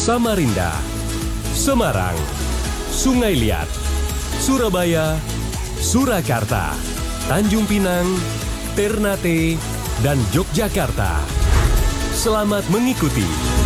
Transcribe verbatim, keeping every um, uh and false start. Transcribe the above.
Samarinda, Semarang, Sungai Liat, Surabaya, Surakarta, Tanjung Pinang, Ternate, dan Yogyakarta. Selamat mengikuti.